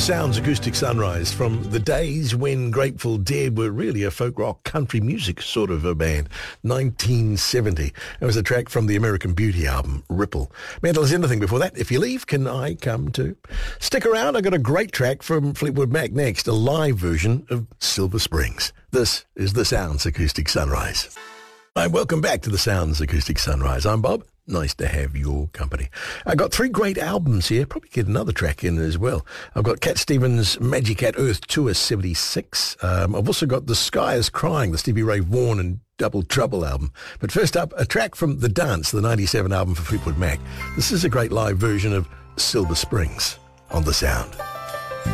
Sounds acoustic sunrise from the days when Grateful Dead were really a folk rock country music sort of a band. 1970. It was a track from the American Beauty album, Ripple. Mental as anything before that. If you leave, can I come too? Stick around, I got a great track from Fleetwood Mac next, a live version of Silver Springs. This is the Sounds Acoustic Sunrise. Hi, welcome back to the Sounds Acoustic Sunrise. I'm Bob. Nice to have your company. I've got 3 great albums here. Probably get another track in as well. I've got Cat Stevens' Magic at Earth Tour 76. I've also got The Sky is Crying, the Stevie Ray Vaughan and Double Trouble album. But first up, a track from The Dance, the 97 album for Fleetwood Mac. This is a great live version of Silver Springs on The Sound.